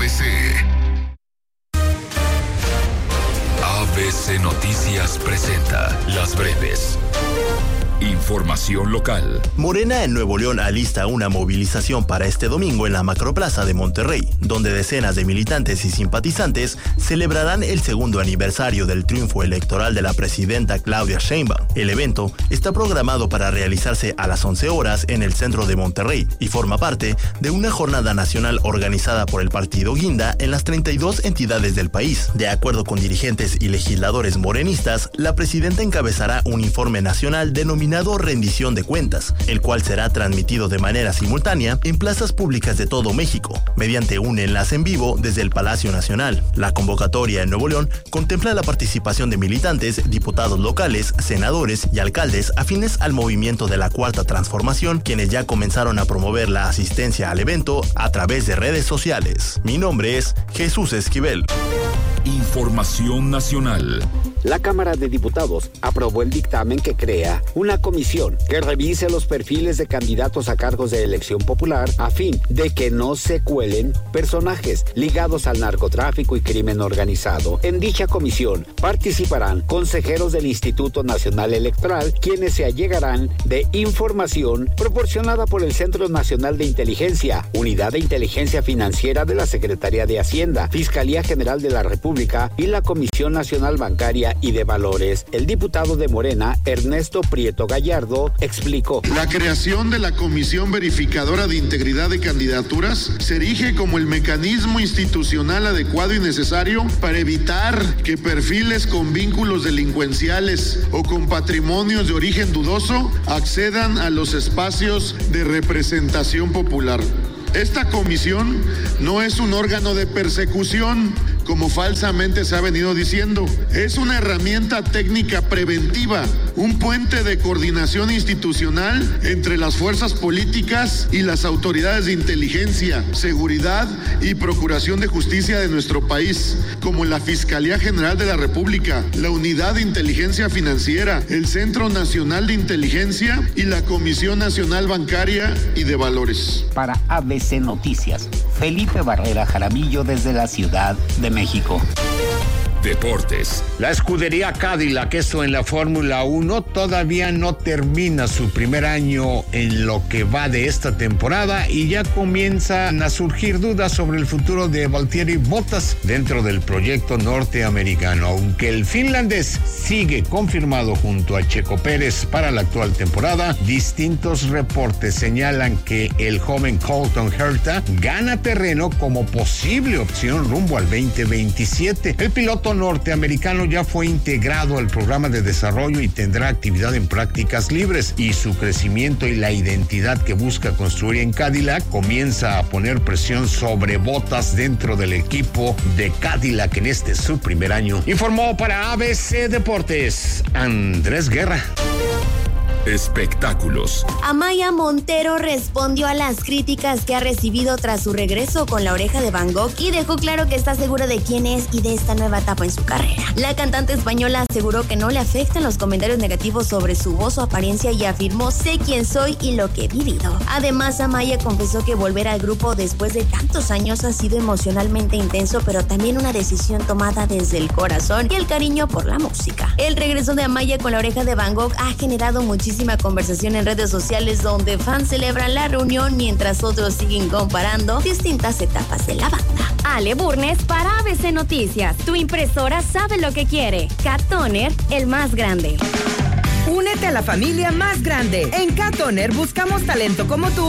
ABC. ABC Noticias presenta Las Breves. Información local. Morena en Nuevo León alista una movilización para este domingo en la Macroplaza de Monterrey, donde decenas de militantes y simpatizantes celebrarán el segundo aniversario del triunfo electoral de la presidenta Claudia Sheinbaum. El evento está programado para realizarse a las 11 horas en el centro de Monterrey y forma parte de una jornada nacional organizada por el partido Guinda en las 32 entidades del país. De acuerdo con dirigentes y legisladores morenistas, la presidenta encabezará un informe nacional denominado Rendición de Cuentas, el cual será transmitido de manera simultánea en plazas públicas de todo México, mediante un enlace en vivo desde el Palacio Nacional. La convocatoria en Nuevo León contempla la participación de militantes, diputados locales, senadores y alcaldes afines al movimiento de la Cuarta Transformación, quienes ya comenzaron a promover la asistencia al evento a través de redes sociales. Mi nombre es Jesús Esquivel. Información nacional. La Cámara de Diputados aprobó el dictamen que crea una comisión que revise los perfiles de candidatos a cargos de elección popular a fin de que no se cuelen personajes ligados al narcotráfico y crimen organizado. En dicha comisión participarán consejeros del Instituto Nacional Electoral, quienes se allegarán de información proporcionada por el Centro Nacional de Inteligencia, Unidad de Inteligencia Financiera de la Secretaría de Hacienda, Fiscalía General de la República y la Comisión Nacional Bancaria y de Valores. El diputado de Morena, Ernesto Prieto Gallardo, explicó. La creación de la Comisión Verificadora de Integridad de Candidaturas se erige como el mecanismo institucional adecuado y necesario para evitar que perfiles con vínculos delincuenciales o con patrimonios de origen dudoso accedan a los espacios de representación popular. Esta comisión no es un órgano de persecución, como falsamente se ha venido diciendo. Es una herramienta técnica preventiva, un puente de coordinación institucional entre las fuerzas políticas y las autoridades de inteligencia, seguridad y procuración de justicia de nuestro país, como la Fiscalía General de la República, la Unidad de Inteligencia Financiera, el Centro Nacional de Inteligencia y la Comisión Nacional Bancaria y de Valores. Para ABC Noticias, Felipe Barrera Jaramillo desde la Ciudad de México. Deportes. La escudería Cadillac, esto en la Fórmula 1, todavía no termina su primer año en lo que va de esta temporada y ya comienzan a surgir dudas sobre el futuro de Valtteri Bottas dentro del proyecto norteamericano. Aunque el finlandés sigue confirmado junto a Checo Pérez para la actual temporada, distintos reportes señalan que el joven Colton Herta gana terreno como posible opción rumbo al 2027. El piloto norteamericano ya fue integrado al programa de desarrollo y tendrá actividad en prácticas libres, y su crecimiento y la identidad que busca construir en Cadillac comienza a poner presión sobre Bottas dentro del equipo de Cadillac en este su primer año. Informó para ABC Deportes Andrés Guerra. Espectáculos. Amaya Montero respondió a las críticas que ha recibido tras su regreso con La Oreja de Van Gogh y dejó claro que está segura de quién es y de esta nueva etapa en su carrera. La cantante española aseguró que no le afectan los comentarios negativos sobre su voz o apariencia y afirmó: sé quién soy y lo que he vivido. Además, Amaya confesó que volver al grupo después de tantos años ha sido emocionalmente intenso, pero también una decisión tomada desde el corazón y el cariño por la música. El regreso de Amaya con La Oreja de Van Gogh ha generado muchísima conversación en redes sociales, donde fans celebran la reunión mientras otros siguen comparando distintas etapas de la banda. Ale Burnes para ABC Noticias. Tu impresora sabe lo que quiere. Cat Toner, el más grande. Únete a la familia más grande. En Cat Toner buscamos talento como tú